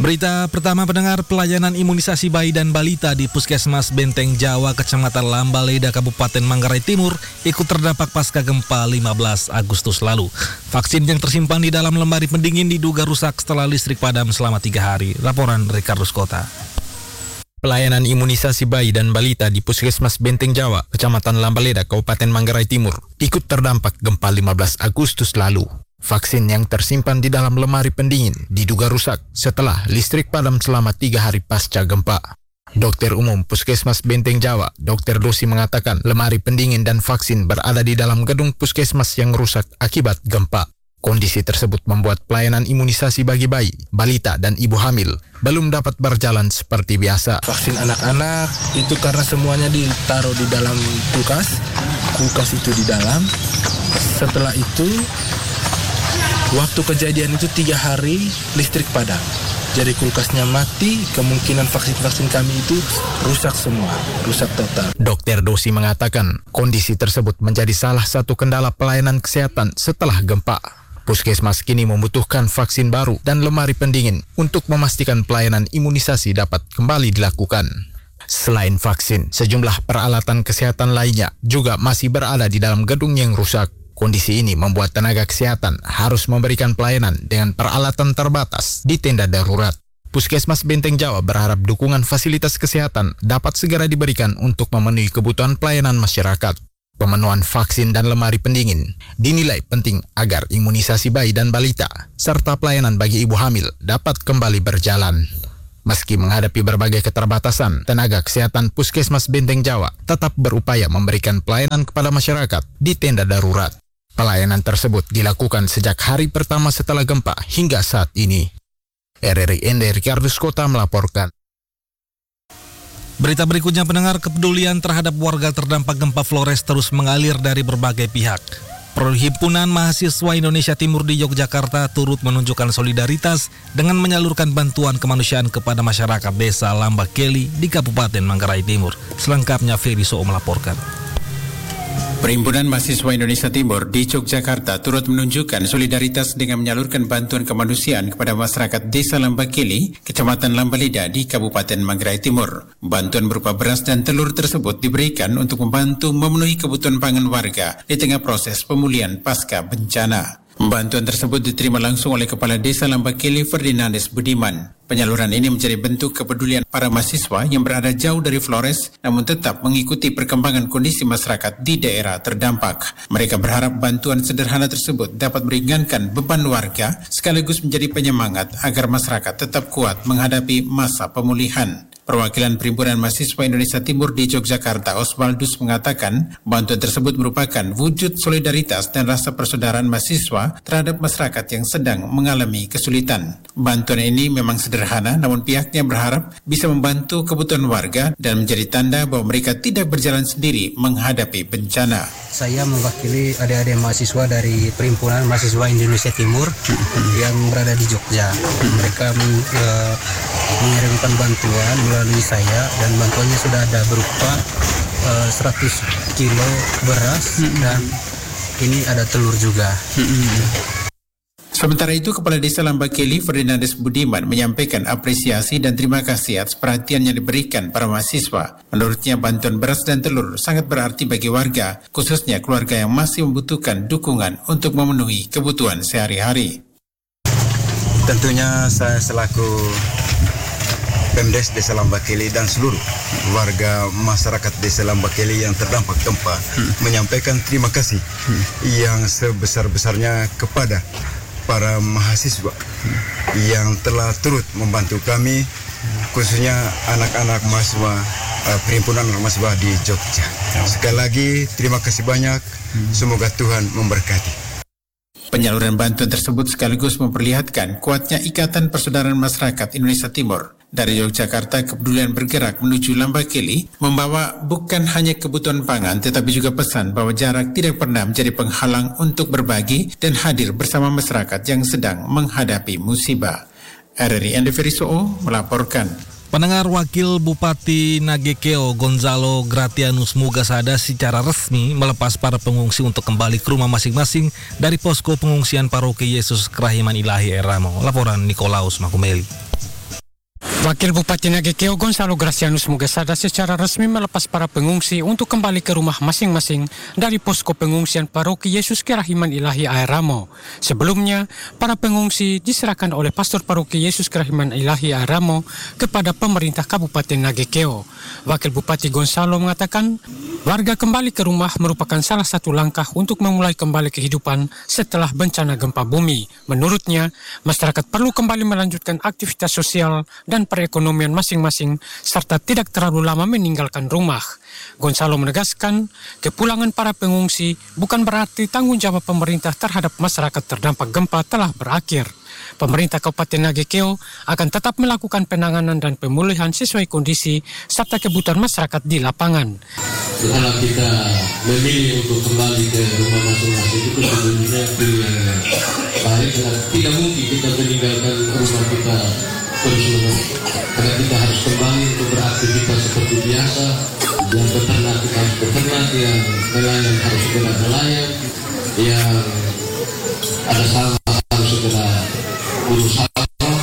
Berita pertama, pendengar, pelayanan imunisasi bayi dan balita di Puskesmas Benteng Jawa, Kecamatan Lambaleda, Kabupaten Manggarai Timur ikut terdampak pasca gempa 15 Agustus lalu. Vaksin yang tersimpan di dalam lemari pendingin diduga rusak setelah listrik padam selama 3 hari. Laporan Ricardo Skota. Pelayanan imunisasi bayi dan balita di Puskesmas Benteng Jawa, Kecamatan Lambaleda, Kabupaten Manggarai Timur ikut terdampak gempa 15 Agustus lalu. Vaksin yang tersimpan di dalam lemari pendingin diduga rusak setelah listrik padam selama 3 hari pasca gempa. Dokter Umum Puskesmas Benteng Jawa, Dr. Dosi, mengatakan lemari pendingin dan vaksin berada di dalam gedung puskesmas yang rusak akibat gempa. Kondisi tersebut membuat pelayanan imunisasi bagi bayi, balita, dan ibu hamil belum dapat berjalan seperti biasa. Vaksin anak-anak itu karena semuanya ditaruh di dalam kulkas itu di dalam. Setelah itu, waktu kejadian itu 3 hari listrik padam. Jadi kulkasnya mati, kemungkinan vaksin-vaksin kami itu rusak semua, rusak total. Dr. Dosi mengatakan kondisi tersebut menjadi salah satu kendala pelayanan kesehatan setelah gempa. Puskesmas kini membutuhkan vaksin baru dan lemari pendingin untuk memastikan pelayanan imunisasi dapat kembali dilakukan. Selain vaksin, sejumlah peralatan kesehatan lainnya juga masih berada di dalam gedung yang rusak. Kondisi ini membuat tenaga kesehatan harus memberikan pelayanan dengan peralatan terbatas di tenda darurat. Puskesmas Benteng Jawa berharap dukungan fasilitas kesehatan dapat segera diberikan untuk memenuhi kebutuhan pelayanan masyarakat. Pemenuhan vaksin dan lemari pendingin dinilai penting agar imunisasi bayi dan balita serta pelayanan bagi ibu hamil dapat kembali berjalan. Meski menghadapi berbagai keterbatasan, tenaga kesehatan Puskesmas Benteng Jawa tetap berupaya memberikan pelayanan kepada masyarakat di tenda darurat. Pelayanan tersebut dilakukan sejak hari pertama setelah gempa hingga saat ini. RRI Ricardo Skota melaporkan. Berita berikutnya, pendengar, kepedulian terhadap warga terdampak gempa Flores terus mengalir dari berbagai pihak. Perhimpunan Mahasiswa Indonesia Timur di Yogyakarta turut menunjukkan solidaritas dengan menyalurkan bantuan kemanusiaan kepada masyarakat desa Lambakeli di Kabupaten Manggarai Timur. Selengkapnya Ferry Soo melaporkan. Perhimpunan Mahasiswa Indonesia Timur di Yogyakarta turut menunjukkan solidaritas dengan menyalurkan bantuan kemanusiaan kepada masyarakat Desa Lambakeli, Kecamatan Lambaleda di Kabupaten Manggarai Timur. Bantuan berupa beras dan telur tersebut diberikan untuk membantu memenuhi kebutuhan pangan warga di tengah proses pemulihan pasca bencana. Bantuan tersebut diterima langsung oleh Kepala Desa Lambakeli Ferdinandes Budiman. Penyaluran ini menjadi bentuk kepedulian para mahasiswa yang berada jauh dari Flores namun tetap mengikuti perkembangan kondisi masyarakat di daerah terdampak. Mereka berharap bantuan sederhana tersebut dapat meringankan beban warga sekaligus menjadi penyemangat agar masyarakat tetap kuat menghadapi masa pemulihan. Perwakilan Perhimpunan Mahasiswa Indonesia Timur di Yogyakarta, Oswaldus, mengatakan bantuan tersebut merupakan wujud solidaritas dan rasa persaudaraan mahasiswa terhadap masyarakat yang sedang mengalami kesulitan. Bantuan ini memang sederhana, namun pihaknya berharap bisa membantu kebutuhan warga dan menjadi tanda bahwa mereka tidak berjalan sendiri menghadapi bencana. Saya mewakili adik-adik mahasiswa dari Perhimpunan Mahasiswa Indonesia Timur yang berada di Jogja. Mereka mengirimkan bantuan melalui saya dan bantuannya sudah ada berupa 100 kilo beras dan ini ada telur juga. Sementara itu, Kepala Desa Lambakeli Ferdinandes Budiman menyampaikan apresiasi dan terima kasih atas perhatian yang diberikan para mahasiswa. Menurutnya, bantuan beras dan telur sangat berarti bagi warga, khususnya keluarga yang masih membutuhkan dukungan untuk memenuhi kebutuhan sehari-hari. Tentunya saya selaku Pemdes Desa Lambakeli dan seluruh warga masyarakat Desa Lambakeli yang terdampak gempa menyampaikan terima kasih yang sebesar-besarnya kepada para mahasiswa yang telah turut membantu kami, khususnya anak-anak mahasiswa Perhimpunan Mahasiswa di Jogja. Sekali lagi terima kasih banyak, semoga Tuhan memberkati. Penyaluran bantuan tersebut sekaligus memperlihatkan kuatnya ikatan persaudaraan masyarakat Indonesia Timur. Dari Yogyakarta, kepedulian bergerak menuju Lambakeli membawa bukan hanya kebutuhan pangan, tetapi juga pesan bahwa jarak tidak pernah menjadi penghalang untuk berbagi dan hadir bersama masyarakat yang sedang menghadapi musibah. RRI Ferry Soo melaporkan. Pendengar, Wakil Bupati Nagekeo Gonzalo Gratianus Mugasada secara resmi melepas para pengungsi untuk kembali ke rumah masing-masing dari posko pengungsian Paroki Yesus Kerahiman Ilahi Eramo. Laporan Nikolaus Makumeli. Wakil Bupati Nagekeo Gonzalo Gracianus Mugesada secara resmi melepas para pengungsi untuk kembali ke rumah masing-masing dari posko pengungsian Paroki Yesus Kerahiman Ilahi Air Ramo. Sebelumnya, para pengungsi diserahkan oleh Pastor Paroki Yesus Kerahiman Ilahi Air Ramo kepada pemerintah Kabupaten Nagekeo. Wakil Bupati Gonzalo mengatakan, warga kembali ke rumah merupakan salah satu langkah untuk memulai kembali kehidupan setelah bencana gempa bumi. Menurutnya, masyarakat perlu kembali melanjutkan aktivitas sosial dan perekonomian masing-masing serta tidak terlalu lama meninggalkan rumah. Gonzalo menegaskan, kepulangan para pengungsi bukan berarti tanggung jawab pemerintah terhadap masyarakat terdampak gempa telah berakhir. Pemerintah Kabupaten Nagekeo akan tetap melakukan penanganan dan pemulihan sesuai kondisi serta kebutuhan masyarakat di lapangan. Setelah kita memilih untuk kembali ke rumah masing-masing itu sebenarnya pilihan yang baik, karena tidak mungkin kita meninggalkan rumah kita terus-menerus, karena kita harus kembali untuk beraktivitas seperti biasa. Yang beternak kita harus beternak, yang nelayan harus segera nelayan, yang ada sawah harus segera urus sawah.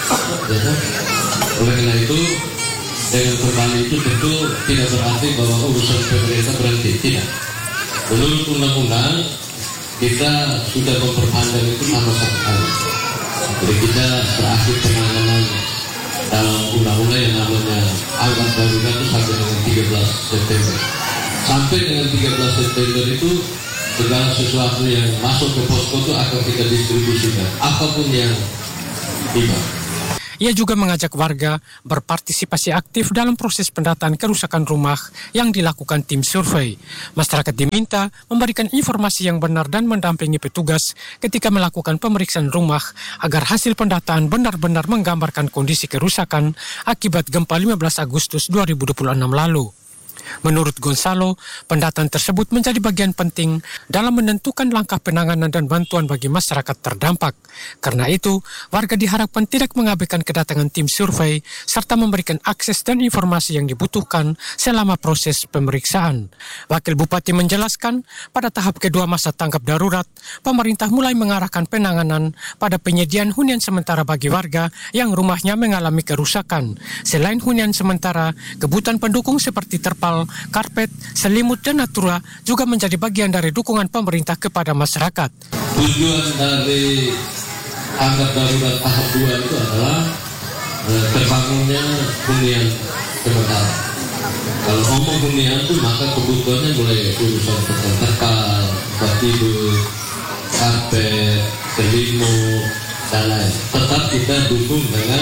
Oleh karena itu, dengan kembali itu tentu tidak berarti bahwa urusan pemerintah berhenti, tidak. Menurut undang-undang, kita sudah memperpanjang itu sama sekali. Jadi kita berakhir penanganan dalam undang-undang yang namanya angkat darurat itu sampai dengan 13 September. Sampai dengan 13 September itu segala sesuatu yang masuk ke posko itu akan kita distribusikan, apapun yang tiba. Ia juga mengajak warga berpartisipasi aktif dalam proses pendataan kerusakan rumah yang dilakukan tim survei. Masyarakat diminta memberikan informasi yang benar dan mendampingi petugas ketika melakukan pemeriksaan rumah agar hasil pendataan benar-benar menggambarkan kondisi kerusakan akibat gempa 15 Agustus 2026 lalu. Menurut Gonzalo, pendataan tersebut menjadi bagian penting dalam menentukan langkah penanganan dan bantuan bagi masyarakat terdampak. Karena itu, warga diharapkan tidak mengabaikan kedatangan tim survei serta memberikan akses dan informasi yang dibutuhkan selama proses pemeriksaan. Wakil Bupati menjelaskan, pada tahap kedua masa tanggap darurat, pemerintah mulai mengarahkan penanganan pada penyediaan hunian sementara bagi warga yang rumahnya mengalami kerusakan. Selain hunian sementara, kebutuhan pendukung seperti terpal, karpet, selimut, dan natura juga menjadi bagian dari dukungan pemerintah kepada masyarakat. Tujuan dari tanggap darurat tahap 2 itu adalah terbangunnya hunian sementara. Kalau ngomong hunian itu maka kebutuhannya mulai urusan terpal, tempat tidur, karpet, selimut, dan lain. Tetap kita dukung dengan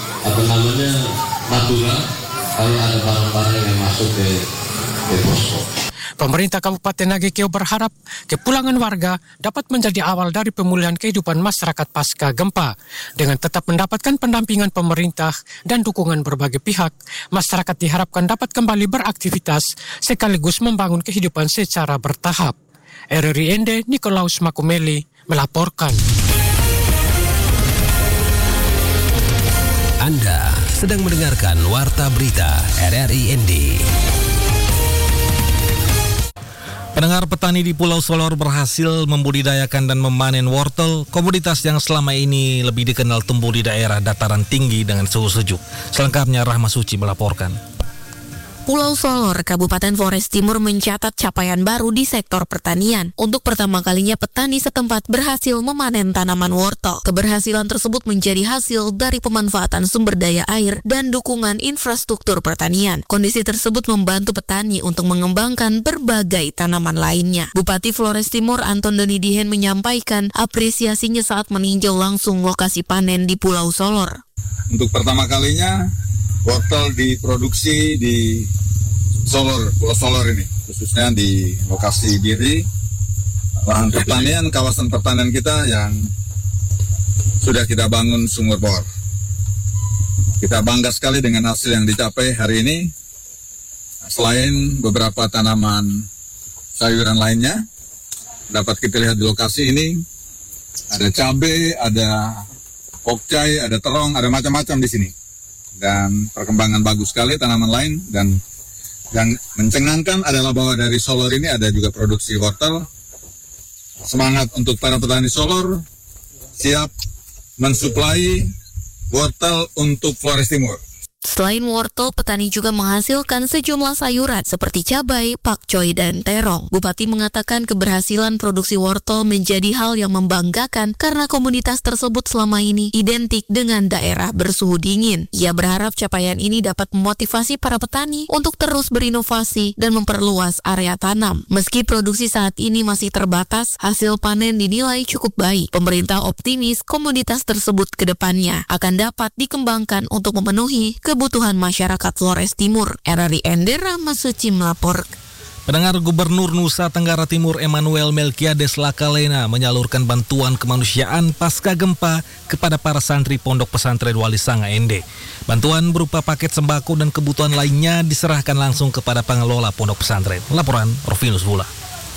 natura. Kalau ada barang-barang yang masuk ke posko. Pemerintah Kabupaten Nagekeo berharap kepulangan warga dapat menjadi awal dari pemulihan kehidupan masyarakat pasca gempa. Dengan tetap mendapatkan pendampingan pemerintah dan dukungan berbagai pihak, masyarakat diharapkan dapat kembali beraktivitas sekaligus membangun kehidupan secara bertahap. RRI Ende Nikolaus Makumeli melaporkan. Anda sedang mendengarkan Warta Berita RRI ND. Pendengar, petani di Pulau Solor berhasil membudidayakan dan memanen wortel, komoditas yang selama ini lebih dikenal tumbuh di daerah dataran tinggi dengan suhu sejuk. Selengkapnya Rahma Suci melaporkan. Pulau Solor, Kabupaten Flores Timur mencatat capaian baru di sektor pertanian. Untuk pertama kalinya petani setempat berhasil memanen tanaman wortel. Keberhasilan tersebut menjadi hasil dari pemanfaatan sumber daya air dan dukungan infrastruktur pertanian. Kondisi tersebut membantu petani untuk mengembangkan berbagai tanaman lainnya. Bupati Flores Timur Anton Deni Dihen menyampaikan apresiasinya saat meninjau langsung lokasi panen di Pulau Solor. Untuk pertama kalinya wortel diproduksi di Solor, Pulau Solor ini, khususnya di lokasi Biri, lahan pertanian, kawasan pertanian kita yang sudah kita bangun sumur bor. Kita bangga sekali dengan hasil yang dicapai hari ini. Selain beberapa tanaman sayuran lainnya, dapat kita lihat di lokasi ini, ada cabai, ada pokcai, ada terong, ada macam-macam di sini. Dan perkembangan bagus sekali tanaman lain, dan yang mencengangkan adalah bahwa dari Solor ini ada juga produksi wortel. Semangat untuk para petani Solor, siap mensuplai wortel untuk Flores Timur. Selain wortel, petani juga menghasilkan sejumlah sayuran seperti cabai, pakcoy, dan terong. Bupati mengatakan keberhasilan produksi wortel menjadi hal yang membanggakan karena komunitas tersebut selama ini identik dengan daerah bersuhu dingin. Ia berharap capaian ini dapat memotivasi para petani untuk terus berinovasi dan memperluas area tanam. Meski produksi saat ini masih terbatas, hasil panen dinilai cukup baik. Pemerintah optimis komunitas tersebut ke depannya akan dapat dikembangkan untuk memenuhi kebutuhan masyarakat Flores Timur. RRI Endera Masuci melapor. Pendengar, Gubernur Nusa Tenggara Timur Emmanuel Melkiades Lakalena menyalurkan bantuan kemanusiaan pasca gempa kepada para santri Pondok Pesantren Wali Sanga Ende. Bantuan berupa paket sembako dan kebutuhan lainnya diserahkan langsung kepada pengelola Pondok Pesantren. Laporan Rovinus Bula.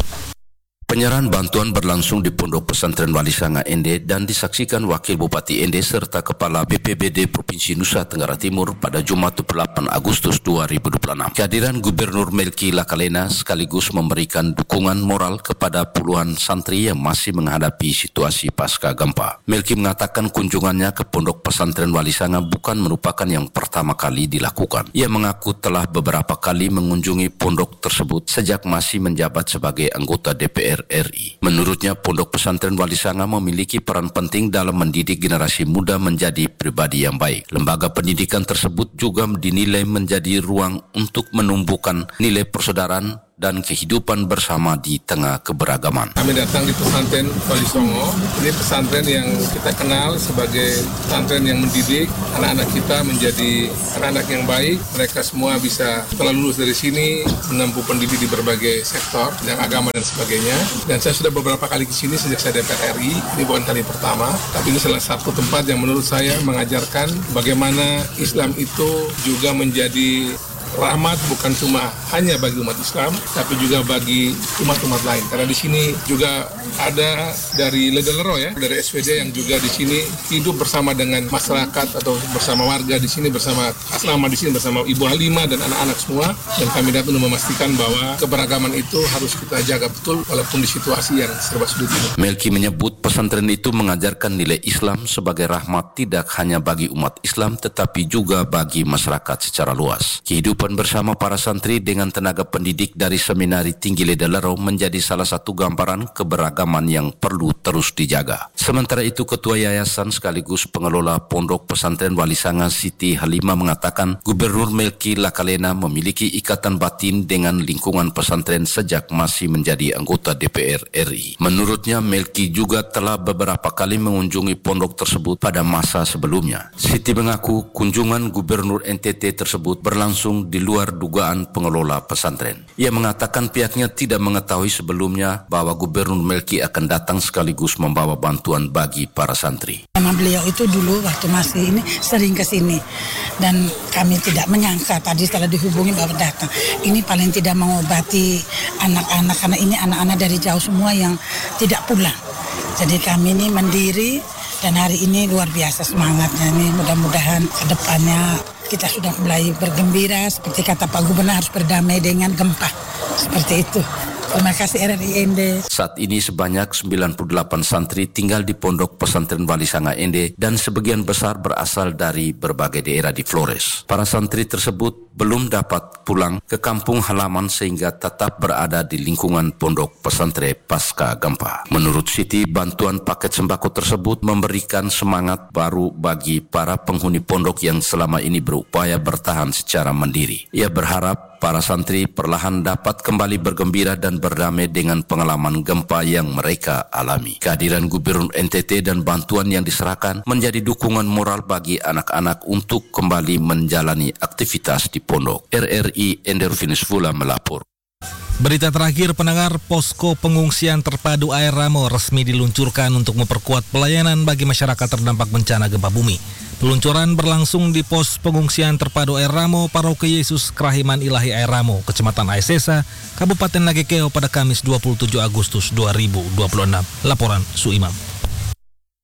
Penyerahan bantuan berlangsung di Pondok Pesantren Wali Sanga Ende dan disaksikan Wakil Bupati Ende serta Kepala BPBD Provinsi Nusa Tenggara Timur pada Jumat 8 Agustus 2026. Kehadiran Gubernur Melki Lakalena sekaligus memberikan dukungan moral kepada puluhan santri yang masih menghadapi situasi pasca gempa. Melki mengatakan kunjungannya ke Pondok Pesantren Wali Sanga bukan merupakan yang pertama kali dilakukan. Ia mengaku telah beberapa kali mengunjungi pondok tersebut sejak masih menjabat sebagai anggota DPR RI. Menurutnya, Pondok Pesantren Wali Sanga memiliki peran penting dalam mendidik generasi muda menjadi pribadi yang baik. Lembaga pendidikan tersebut juga dinilai menjadi ruang untuk menumbuhkan nilai persaudaraan dan kehidupan bersama di tengah keberagaman. Kami datang di pesantren Wali Songo. Ini pesantren yang kita kenal sebagai pesantren yang mendidik anak-anak kita menjadi anak-anak yang baik. Mereka semua bisa setelah lulus dari sini menempuh pendidik di berbagai sektor, yang agama dan sebagainya. Dan saya sudah beberapa kali ke sini sejak saya DPR RI. Ini bukan kali pertama, tapi ini salah satu tempat yang menurut saya mengajarkan bagaimana Islam itu juga menjadi rahmat bukan cuma hanya bagi umat Islam, tapi juga bagi umat-umat lain. Karena di sini juga ada dari Ledelero ya, dari SVD yang juga di sini hidup bersama dengan masyarakat atau bersama warga di sini, bersama asrama di sini, bersama Ibu Halimah dan anak-anak semua. Dan kami datang untuk memastikan bahwa keberagaman itu harus kita jaga betul walaupun di situasi yang serba sulit ini. Melki menyebut pesantren itu mengajarkan nilai Islam sebagai rahmat tidak hanya bagi umat Islam tetapi juga bagi masyarakat secara luas. Kehidupan bersama para santri dengan tenaga pendidik dari Seminari Tinggi Ledelero menjadi salah satu gambaran keberagaman yang perlu terus dijaga. Sementara itu, Ketua Yayasan sekaligus pengelola Pondok Pesantren Wali Sanga Siti Halimah mengatakan Gubernur Melki Lakalena memiliki ikatan batin dengan lingkungan pesantren sejak masih menjadi anggota DPR RI. Menurutnya, Melki juga telah beberapa kali mengunjungi pondok tersebut pada masa sebelumnya. Siti mengaku kunjungan Gubernur NTT tersebut berlangsung di luar dugaan pengelola pesantren. Ia mengatakan pihaknya tidak mengetahui sebelumnya bahwa Gubernur Melki akan datang sekaligus membawa bantuan bagi para santri. Nama beliau itu dulu waktu masih ini sering ke sini dan kami tidak menyangka tadi setelah dihubungi bahwa datang. Ini paling tidak mengobati anak-anak karena ini anak-anak dari jauh semua yang tidak pulang. Jadi kami ini mandiri dan hari ini luar biasa semangatnya nih. Mudah-mudahan ke depannya kita sudah mulai bergembira seperti kata Pak Gubernur harus berdamai dengan gempa. Seperti itu. Terima kasih RRI Ende. Saat ini sebanyak 98 santri tinggal di Pondok Pesantren Wali Sanga Ende dan sebagian besar berasal dari berbagai daerah di Flores. Para santri tersebut belum dapat pulang ke kampung halaman sehingga tetap berada di lingkungan Pondok Pesantren pasca gempa. Menurut Siti, bantuan paket sembako tersebut memberikan semangat baru bagi para penghuni pondok yang selama ini berupaya bertahan secara mandiri. Ia berharap para santri perlahan dapat kembali bergembira dan berdamai dengan pengalaman gempa yang mereka alami. Kehadiran Gubernur NTT dan bantuan yang diserahkan menjadi dukungan moral bagi anak-anak untuk kembali menjalani aktivitas di pondok. RRI Endervinus Vula melapor. Berita terakhir, pendengar, posko pengungsian terpadu Air Ramo resmi diluncurkan untuk memperkuat pelayanan bagi masyarakat terdampak bencana gempa bumi. Peluncuran berlangsung di pos pengungsian terpadu Air Ramo, Paroki Yesus Kerahiman Ilahi Air Ramo, Kecamatan Aisesa, Kabupaten Nagekeo pada Kamis 27 Agustus 2026. Laporan Suimam.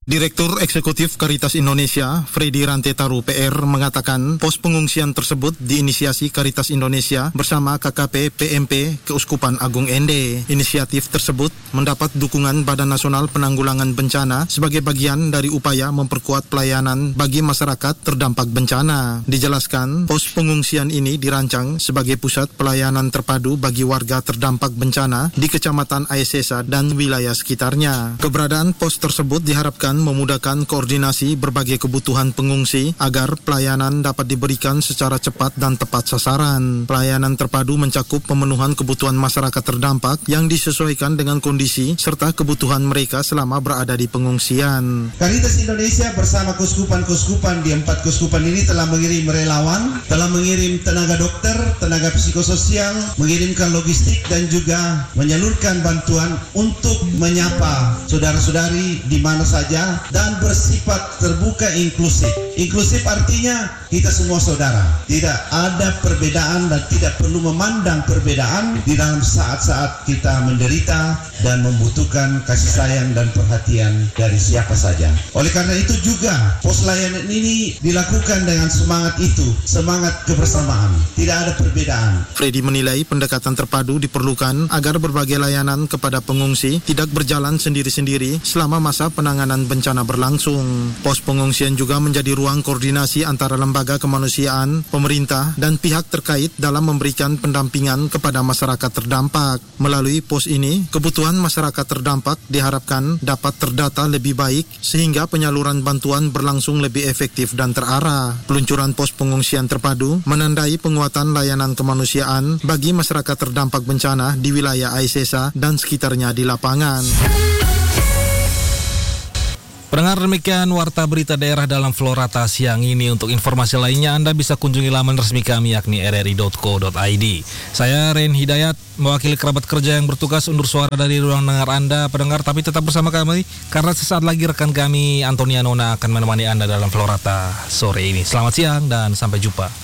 Direktur Eksekutif Caritas Indonesia, Freddy Rantetaru PR, mengatakan pos pengungsian tersebut diinisiasi Caritas Indonesia bersama KKP PMP Keuskupan Agung Ende. Inisiatif tersebut mendapat dukungan Badan Nasional Penanggulangan Bencana sebagai bagian dari upaya memperkuat pelayanan bagi masyarakat terdampak bencana. Dijelaskan, pos pengungsian ini dirancang sebagai pusat pelayanan terpadu bagi warga terdampak bencana di Kecamatan Aesesa dan wilayah sekitarnya. Keberadaan pos tersebut diharapkan memudahkan koordinasi berbagai kebutuhan pengungsi agar pelayanan dapat diberikan secara cepat dan tepat sasaran. Pelayanan terpadu mencakup pemenuhan kebutuhan masyarakat terdampak yang disesuaikan dengan kondisi serta kebutuhan mereka selama berada di pengungsian. Caritas Indonesia bersama keuskupan-keuskupan di 4 keuskupan ini telah mengirim relawan, telah mengirim tenaga dokter, tenaga psikososial, mengirimkan logistik dan juga menyalurkan bantuan untuk menyapa saudara-saudari di mana saja dan bersifat terbuka inklusif. Inklusif artinya kita semua saudara. Tidak ada perbedaan dan tidak perlu memandang perbedaan di dalam saat-saat kita menderita dan membutuhkan kasih sayang dan perhatian dari siapa saja. Oleh karena itu juga pos layanan ini dilakukan dengan semangat itu, semangat kebersamaan. Tidak ada perbedaan. Freddy menilai pendekatan terpadu diperlukan agar berbagai layanan kepada pengungsi tidak berjalan sendiri-sendiri selama masa penanganan bencana berlangsung. Pos pengungsian juga menjadi ruang koordinasi antara lembaga kemanusiaan, pemerintah, dan pihak terkait dalam memberikan pendampingan kepada masyarakat terdampak. Melalui pos ini, kebutuhan masyarakat terdampak diharapkan dapat terdata lebih baik sehingga penyaluran bantuan berlangsung lebih efektif dan terarah. Peluncuran pos pengungsian terpadu menandai penguatan layanan kemanusiaan bagi masyarakat terdampak bencana di wilayah Aesesa dan sekitarnya di lapangan. Pendengar, demikian Warta Berita Daerah dalam Florata siang ini. Untuk informasi lainnya Anda bisa kunjungi laman resmi kami yakni rri.co.id. Saya Ren Hidayat, mewakili kerabat kerja yang bertugas undur suara dari ruang dengar Anda, pendengar, tapi tetap bersama kami karena sesaat lagi rekan kami Antonia Nona akan menemani Anda dalam Florata sore ini. Selamat siang dan sampai jumpa.